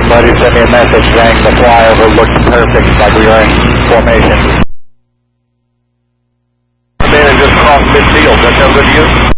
Buddy sent me a message saying the flyover looked perfect, like we were in formation. Man, just crossed midfield. Does that sound good to you?